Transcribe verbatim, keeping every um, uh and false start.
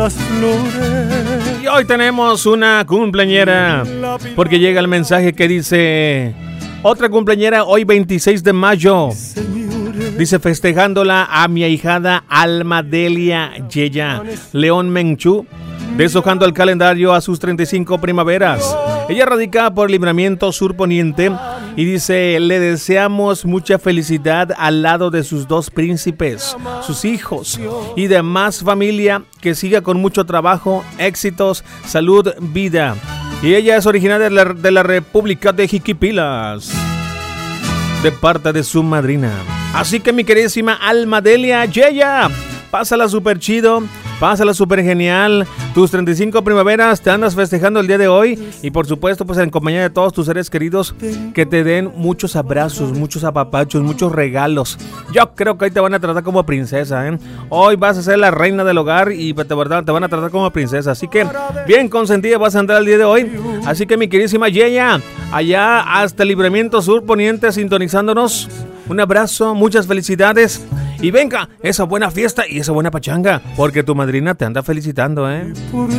Y hoy tenemos una cumpleañera, porque llega el mensaje que dice: otra cumpleañera hoy veintiséis de mayo. Dice, festejándola a mi ahijada Alma Delia Yeya León Menchú, deshojando el calendario a sus treinta y cinco primaveras. Ella radica por Libramiento Sur Poniente y dice, le deseamos mucha felicidad al lado de sus dos príncipes, sus hijos y demás familia, que siga con mucho trabajo, éxitos, salud, vida. Y ella es originaria de la, de la República de Jiquipilas, de parte de su madrina. Así que mi queridísima Alma Delia Yeya, pásala súper chido, pásala súper genial. Tus treinta y cinco primaveras te andas festejando el día de hoy. Y por supuesto, pues en compañía de todos tus seres queridos, que te den muchos abrazos, muchos apapachos, muchos regalos. Yo creo que hoy te van a tratar como princesa, ¿eh? Hoy vas a ser la reina del hogar y de verdad te van a tratar como princesa. Así que bien consentida vas a andar el día de hoy. Así que mi queridísima Yeya, allá hasta el Libramiento Sur Poniente sintonizándonos. Un abrazo, muchas felicidades. Y venga, esa buena fiesta y esa buena pachanga, porque tu madrina te anda felicitando, ¿eh?